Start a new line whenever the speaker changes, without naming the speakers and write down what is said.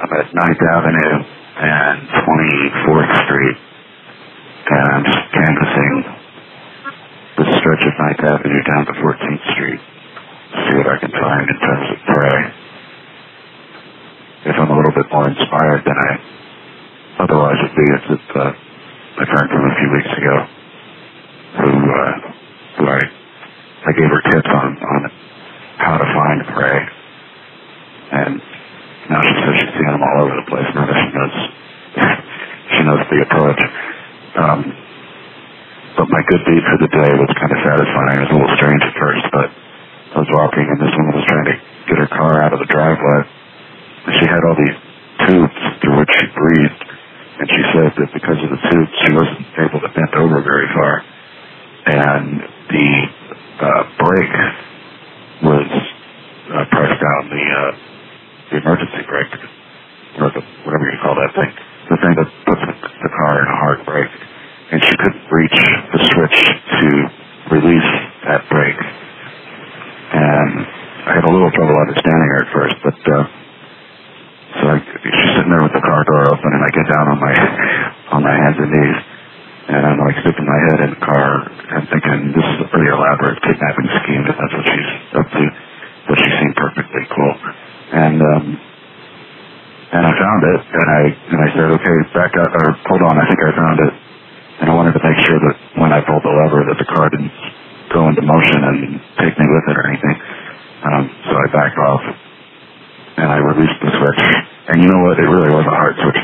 I'm at 9th Avenue and 24th Street, and I'm just canvassing the stretch of 9th Avenue down to 14th Street to see what I can find in terms of prey. If I'm a little bit more inspired than I otherwise would be, it's with my friend from a few weeks ago, who I gave her tips on how to find prey, and now she says she's seeing them all over the place. Now that she knows the approach. But my good deed for the day was kind of satisfying. It was a little strange at first, but I was walking and this woman was trying to get her car out of the driveway. And she had all these tubes through which she breathed, and she said that because of the tubes she wasn't able to bend over very far, and the brake was pressed down, the emergency brake, or whatever you call that thing, the thing that puts the car in a hard brake, and she couldn't reach the switch to release that brake. And I had a little trouble understanding her at first, but so she's sitting there with the car door open, and I get down on my hands and knees, and I'm like sticking my head in the car and thinking this is a pretty elaborate kidnapping scheme if that's what she's up to, but she seemed perfectly cool. And I found it, and I said, okay, back up, or hold on, I think I found it. And I wanted to make sure that when I pulled the lever that the car didn't go into motion and take me with it or anything. So I backed off, and I released the switch. And you know what? It really was a hard switch